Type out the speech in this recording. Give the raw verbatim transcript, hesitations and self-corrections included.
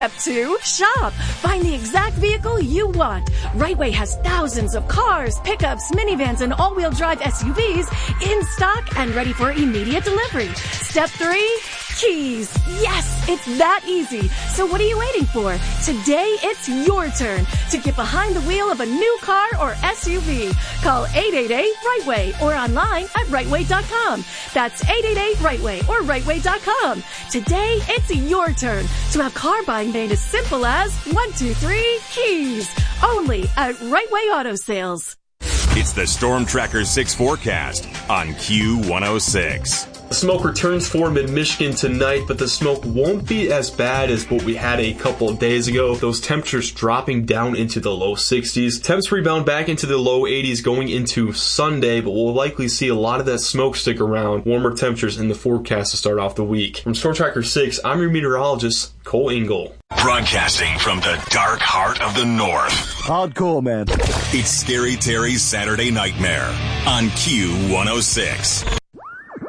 Step two, shop. Find the exact vehicle you want. Rightway has thousands of cars, pickups, minivans, and all-wheel drive S U Vs in stock and ready for immediate delivery. Step three, keys. Yes, it's that easy. So what are you waiting for? Today, it's your turn to get behind the wheel of a new car or S U V. Call eight eight eight, RIGHTWAY or online at rightway dot com. That's eight eight eight, RIGHTWAY or rightway dot com. Today, it's your turn to have car buying made as simple as one, two, three, keys. Only at Rightway Auto Sales. It's the Storm Tracker six forecast on Q one oh six. The smoke returns for mid-Michigan tonight, but the smoke won't be as bad as what we had a couple of days ago. Those temperatures dropping down into the low sixties. Temps rebound back into the low eighties going into Sunday, but we'll likely see a lot of that smoke stick around. Warmer temperatures in the forecast to start off the week. From Storm Tracker six, I'm your meteorologist, Cole Engel. Broadcasting from the dark heart of the North. Hardcore, man. It's Scary Terry's Saturday Nightmare on Q one oh six.